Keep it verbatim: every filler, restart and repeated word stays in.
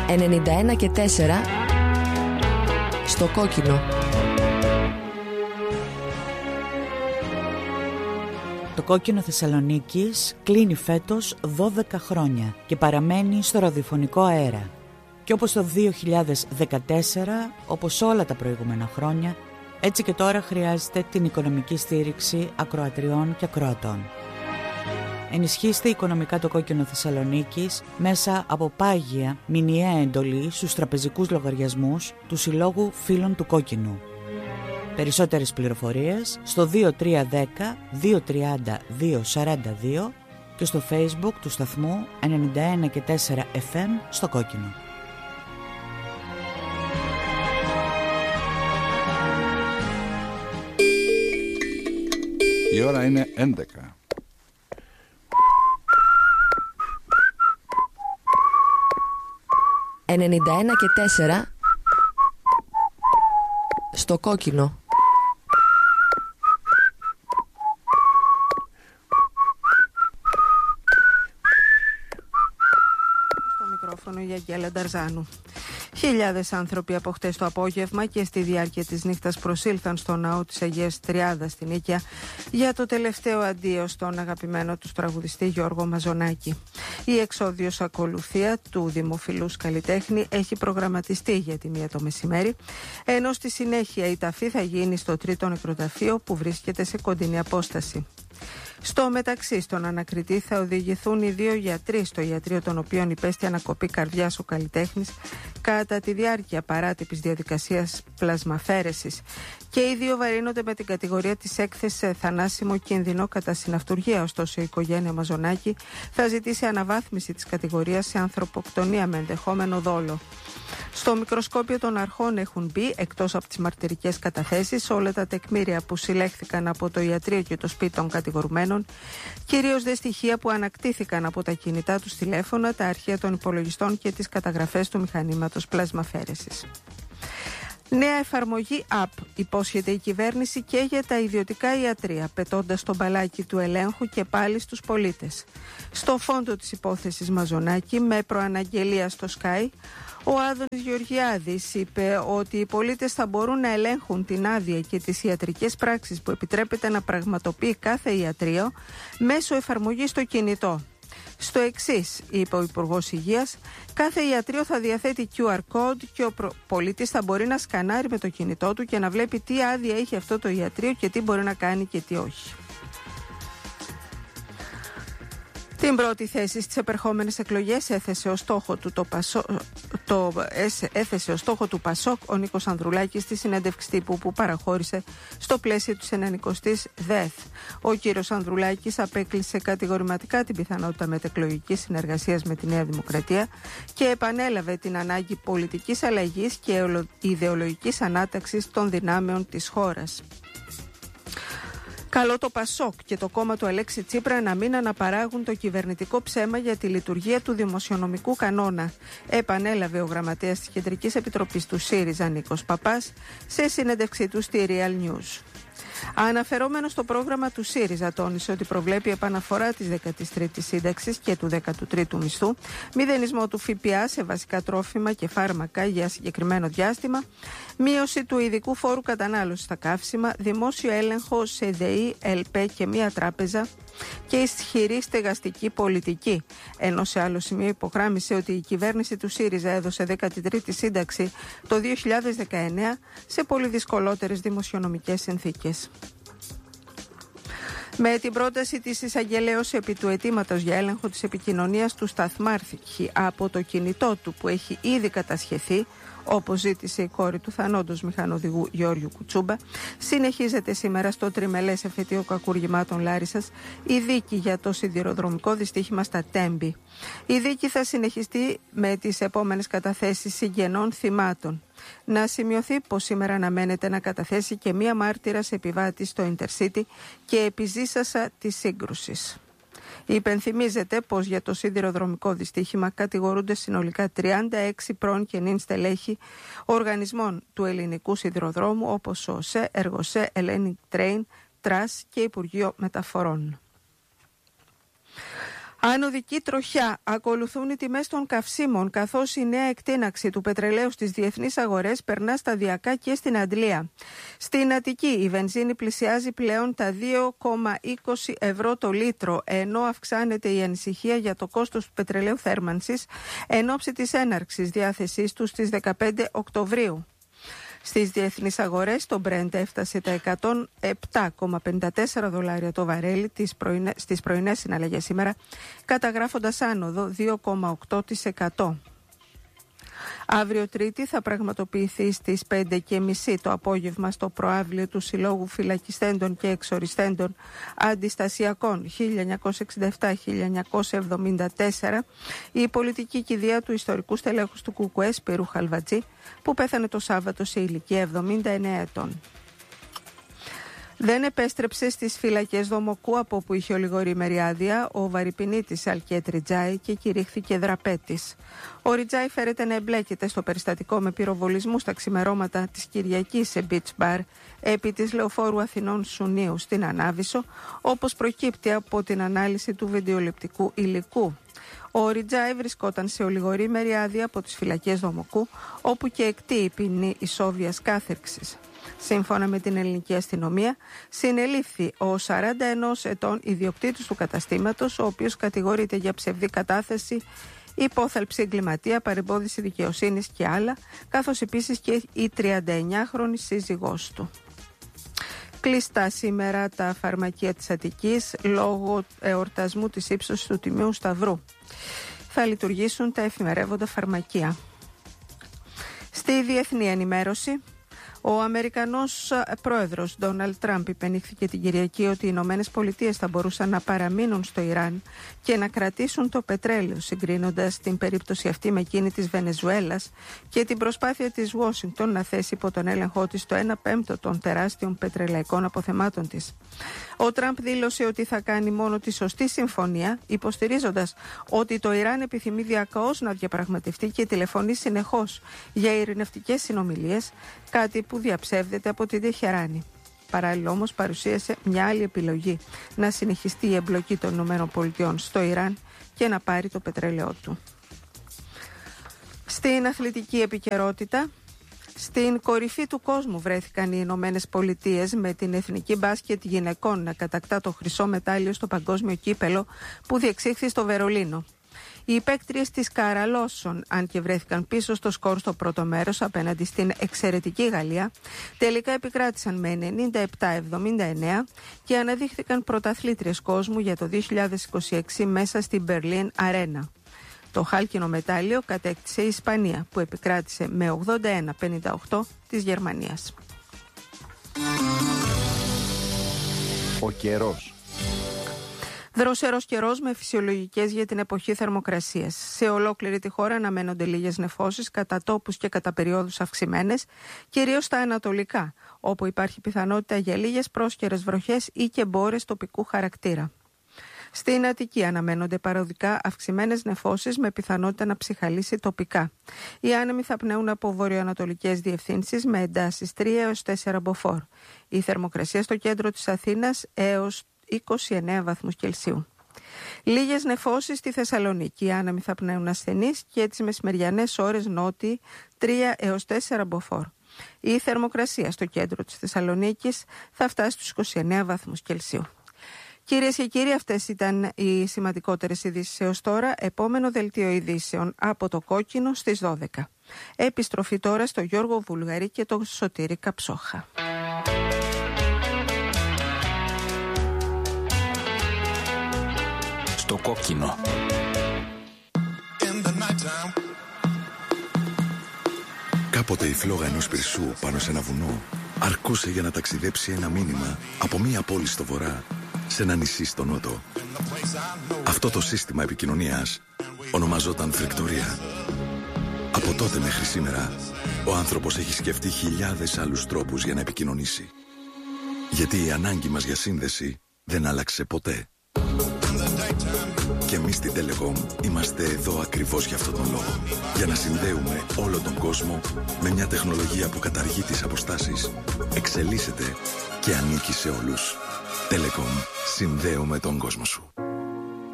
ενενήντα ένα και τέσσερα στο κόκκινο. Το κόκκινο Θεσσαλονίκης κλείνει φέτος δώδεκα χρόνια και παραμένει στο ραδιοφωνικό αέρα. Και όπως το δύο χιλιάδες δεκατέσσερα, όπως όλα τα προηγούμενα χρόνια, έτσι και τώρα χρειάζεται την οικονομική στήριξη ακροατριών και ακροατών. Ενισχύστε οικονομικά το κόκκινο Θεσσαλονίκης μέσα από πάγια μηνιαία εντολή στους τραπεζικούς λογαριασμούς του Συλλόγου Φίλων του Κόκκινου. Περισσότερες πληροφορίες στο δύο τρία ένα μηδέν δύο τρία μηδέν δύο τέσσερα δύο και στο Facebook του σταθμού ενενήντα ένα και τέσσερα εφ εμ στο κόκκινο. Η ώρα είναι έντεκα. ενενήντα ένα και τέσσερα στο κόκκινο. Στο μικρόφωνο η Αγγέλα Νταρζάνου. Χιλιάδες άνθρωποι από χτες το απόγευμα και στη διάρκεια της νύχτας προσήλθαν στο ναό της Αγίας Τριάδας στην Νίκαια για το τελευταίο αντίο στον αγαπημένο τους τραγουδιστή Γιώργο Μαζονάκη. Η εξόδιος ακολουθία του δημοφιλούς καλλιτέχνη έχει προγραμματιστεί για τη μία το μεσημέρι, ενώ στη συνέχεια η ταφή θα γίνει στο τρίτο νεκροταφείο που βρίσκεται σε κοντινή απόσταση. Στο μεταξύ, στον ανακριτή θα οδηγηθούν οι δύο γιατροί στο ιατρείο των οποίων υπέστη ανακοπή καρδιάς ο καλλιτέχνης κατά τη διάρκεια παράτυπης διαδικασίας πλασμαφέρεσης και οι δύο βαρύνονται με την κατηγορία της έκθεσης σε θανάσιμο κίνδυνο κατά συναυτουργία. Ωστόσο, η οικογένεια Μαζονάκη θα ζητήσει αναβάθμιση της κατηγορίας σε ανθρωποκτονία με ενδεχόμενο δόλο. Στο μικροσκόπιο των αρχών έχουν μπει, εκτός από τις μαρτυρικές καταθέσεις, όλα τα τεκμήρια που συλλέχθηκαν από το ιατρείο και το σπίτι των κατηγορουμένων, κυρίως δε στοιχεία που ανακτήθηκαν από τα κινητά τους τηλέφωνα, τα αρχεία των υπολογιστών και τις καταγραφές του μηχανήματος πλασμαφέρεσης. Νέα εφαρμογή App υπόσχεται η κυβέρνηση και για τα ιδιωτικά ιατρεία, πετώντας το μπαλάκι του ελέγχου και πάλι στους πολίτες. Στο φόντο της υπόθεσης Μαζονάκη, με προαναγγελία στο Sky, ο Άδωνης Γεωργιάδης είπε ότι οι πολίτες θα μπορούν να ελέγχουν την άδεια και τις ιατρικές πράξεις που επιτρέπεται να πραγματοποιεί κάθε ιατρείο μέσω εφαρμογής στο κινητό. Στο εξής, είπε ο Υπουργός Υγείας, κάθε ιατρείο θα διαθέτει κιου αρ code και ο πολίτης θα μπορεί να σκανάρει με το κινητό του και να βλέπει τι άδεια έχει αυτό το ιατρείο και τι μπορεί να κάνει και τι όχι. Την πρώτη θέση στις επερχόμενες εκλογές έθεσε ο στόχο του, το Πασό, το, έθεσε ο στόχο του Πασόκ ο Νίκος Ανδρουλάκης στη συνέντευξη τύπου που παραχώρησε στο πλαίσιο της ενενηκοστής ΔΕΘ. Ο κύριος Ανδρουλάκης απέκλεισε κατηγορηματικά την πιθανότητα μετεκλογικής συνεργασίας με τη Νέα Δημοκρατία και επανέλαβε την ανάγκη πολιτικής αλλαγής και ιδεολογικής ανάταξης των δυνάμεων της χώρας. Καλό το Πασόκ και το κόμμα του Αλέξη Τσίπρα να μην αναπαράγουν το κυβερνητικό ψέμα για τη λειτουργία του δημοσιονομικού κανόνα, επανέλαβε ο γραμματέας της Κεντρικής Επιτροπής του ΣΥΡΙΖΑ Νίκος Παπάς σε συνέντευξή του στη Real News. Αναφερόμενο στο πρόγραμμα του ΣΥΡΙΖΑ, τόνισε ότι προβλέπει επαναφορά της δέκατης τρίτης σύνταξης και του δέκατου τρίτου μισθού, μηδενισμό του ΦΠΑ σε βασικά τρόφιμα και φάρμακα για συγκεκριμένο διάστημα, μείωση του ειδικού φόρου κατανάλωσης στα καύσιμα, δημόσιο έλεγχο σε ΔΕΗ, ΕΛΠΕ και μία τράπεζα και ισχυρή στεγαστική πολιτική. Ενώ σε άλλο σημείο υπογράμμισε ότι η κυβέρνηση του ΣΥΡΙΖΑ έδωσε δέκατη τρίτη σύνταξη το δύο χιλιάδες δεκαεννέα σε πολύ δυσκολότερες δημοσιονομικές συνθήκες. Με την πρόταση της εισαγγελέως επί του αιτήματος για έλεγχο της επικοινωνίας του Σταθμάρχη από το κινητό του που έχει ήδη κατασχεθεί, όπως ζήτησε η κόρη του θανόντος μηχανοδηγού Γεώργιου Κουτσούμπα, συνεχίζεται σήμερα στο τριμελές εφετείο κακουργημάτων Λάρισσας η δίκη για το σιδηροδρομικό δυστύχημα στα Τέμπη. Η δίκη θα συνεχιστεί με τις επόμενες καταθέσεις συγγενών θυμάτων. Να σημειωθεί πως σήμερα αναμένεται να καταθέσει και μία μάρτυρας επιβάτη στο Intercity και επιζήσασα της σύγκρουσης. Υπενθυμίζεται πως για το σιδηροδρομικό δυστύχημα κατηγορούνται συνολικά τριάντα έξι πρώην και νυν στελέχη οργανισμών του ελληνικού σιδηροδρόμου όπως ο ΣΕ, Εργοσέ, Hellenic Train, Τρας και Υπουργείο Μεταφορών. Ανωδική τροχιά. Ακολουθούν οι τιμές των καυσίμων, καθώς η νέα εκτείναξη του πετρελαίου στις διεθνείς αγορές περνά σταδιακά και στην Αντλία. Στην Αττική η βενζίνη πλησιάζει πλέον τα δύο κόμμα είκοσι ευρώ το λίτρο, ενώ αυξάνεται η ανησυχία για το κόστος του πετρελαίου θέρμανσης εν ώψη της έναρξης διάθεσής του στις δεκαπέντε Οκτωβρίου. Στις διεθνείς αγορές το Brent έφτασε τα εκατόν επτά κόμμα πενήντα τέσσερα δολάρια το βαρέλι στις πρωινές συναλλαγές σήμερα, καταγράφοντας άνοδο δύο κόμμα οκτώ τοις εκατό. Αύριο Τρίτη θα πραγματοποιηθεί στις πέντε και μισή το απόγευμα στο προαύλιο του Συλλόγου Φυλακιστέντων και Εξοριστέντων Αντιστασιακών χίλια εννιακόσια εξήντα επτά με χίλια εννιακόσια εβδομήντα τέσσερα η πολιτική κηδεία του ιστορικού στελέχους του Κουκουέ Σπύρου Χαλβατζή, που πέθανε το Σάββατο σε ηλικία εβδομήντα εννέα ετών. Δεν επέστρεψε στις φυλακές Δομοκού, από όπου είχε ολιγορήμερη άδεια, ο βαρυπινίτης Αλκέτ Ριτζάη και κηρύχθηκε δραπέτης. Ο Ριτζάη φέρεται να εμπλέκεται στο περιστατικό με πυροβολισμού στα ξημερώματα της Κυριακής σε beach bar επί της Λεωφόρου Αθηνών Σουνίου στην Ανάβησο, όπως προκύπτει από την ανάλυση του βιντεοληπτικού υλικού. Ο Ριτζάη βρισκόταν σε ολιγορήμερη άδεια από τις φυλακές Δομοκού, όπου και εκτεί η ποινή ισόβιας κάθερξης. Σύμφωνα με την ελληνική αστυνομία, συνελήφθη ο σαράντα ενός ετών ιδιοκτήτης του καταστήματος, ο οποίος κατηγορείται για ψευδή κατάθεση, υπόθαλψη εγκληματία, παρεμπόδιση δικαιοσύνης και άλλα, καθώς επίσης και η τριανταεννιάχρονη σύζυγός του. Κλειστά σήμερα τα φαρμακεία της Αττικής λόγω εορτασμού της ύψωσης του Τιμίου Σταυρού. Θα λειτουργήσουν τα εφημερεύοντα φαρμακεία. Στη διεθνή ενημέρωση, ο Αμερικανός πρόεδρος Ντόναλντ Τραμπ υπενήχθηκε την Κυριακή ότι οι Ηνωμένες Πολιτείες θα μπορούσαν να παραμείνουν στο Ιράν και να κρατήσουν το πετρέλαιο, συγκρίνοντας την περίπτωση αυτή με εκείνη της Βενεζουέλας και την προσπάθεια της Ουάσιγκτον να θέσει υπό τον έλεγχό της το ένα πέμπτο των τεράστιων πετρελαϊκών αποθεμάτων της. Ο Τραμπ δήλωσε ότι θα κάνει μόνο τη σωστή συμφωνία, υποστηρίζοντας ότι το Ιράν επιθυμεί διακαώς να διαπραγματευτεί και τηλεφωνεί συνεχώς για ειρηνευτικές συνομιλίες, κάτι που διαψεύδεται από την Τεχεράνη. Παράλληλα όμως παρουσίασε μια άλλη επιλογή: να συνεχιστεί η εμπλοκή των ΗΠΑ στο Ιράν και να πάρει το πετρέλαιό του. Στην αθλητική επικαιρότητα, στην κορυφή του κόσμου βρέθηκαν οι Ηνωμένες Πολιτείες, με την εθνική μπάσκετ γυναικών να κατακτά το χρυσό μετάλλιο στο παγκόσμιο κύπελο που διεξήχθη στο Βερολίνο. Οι παίκτριες της καραλώσσων, αν και βρέθηκαν πίσω στο σκορ στο πρώτο μέρος απέναντι στην εξαιρετική Γαλλία, τελικά επικράτησαν με ενενήντα επτά εβδομήντα εννέα και αναδείχθηκαν πρωταθλήτριες κόσμου για το δύο χιλιάδες είκοσι έξι μέσα στην Berlin Arena. Το χάλκινο μετάλλιο κατέκτησε η Ισπανία, που επικράτησε με ογδόντα ένα πενήντα οκτώ της Γερμανίας. Ο καιρός. Δροσερός καιρός με φυσιολογικές για την εποχή θερμοκρασίας. Σε ολόκληρη τη χώρα αναμένονται λίγες νεφώσεις, κατά τόπους και κατά περιόδους αυξημένες, κυρίως στα ανατολικά, όπου υπάρχει πιθανότητα για λίγες πρόσκαιρες βροχές ή και μπόρες τοπικού χαρακτήρα. Στην Αττική αναμένονται παροδικά αυξημένες νεφώσεις με πιθανότητα να ψυχαλίσει τοπικά. Οι άνεμοι θα πνέουν από βορειοανατολικές διευθύνσεις με εντάσεις τρία έως τέσσερα μποφόρ. Η θερμοκρασία στο κέντρο της Αθήνας έως είκοσι εννέα βαθμούς Κελσίου. Λίγες νεφώσεις στη Θεσσαλονίκη. Οι άνεμοι θα πνέουν ασθενείς και τις μεσημεριανές ώρες νότιοι τρία έως τέσσερα μποφόρ. Η θερμοκρασία στο κέντρο της Θεσσαλονίκης θα φτάσει στους είκοσι εννέα βαθμούς Κελσίου. Κυρίες και κύριοι, αυτές ήταν οι σημαντικότερες ειδήσεις έως τώρα. Επόμενο δελτίο ειδήσεων από το Κόκκινο στις δώδεκα. Επιστροφή τώρα στο Γιώργο Βουλγαρή και τον Σωτήρη Καψόχα. Στο Κόκκινο. Κάποτε η φλόγα ενός πυρσού πάνω σε ένα βουνό αρκούσε για να ταξιδέψει ένα μήνυμα από μία πόλη στο βορρά σε ένα νησί στο νότο. Αυτό το σύστημα επικοινωνίας ονομαζόταν φρεκτορία. Από τότε μέχρι σήμερα, ο άνθρωπος έχει σκεφτεί χιλιάδες άλλους τρόπους για να επικοινωνήσει. Γιατί η ανάγκη μας για σύνδεση δεν άλλαξε ποτέ. Και εμείς στην Telecom είμαστε εδώ ακριβώς για αυτόν τον λόγο. Για να συνδέουμε όλο τον κόσμο με μια τεχνολογία που καταργεί τις αποστάσεις, εξελίσσεται και ανήκει σε όλους. Telecom. Συνδέουμε τον κόσμο σου.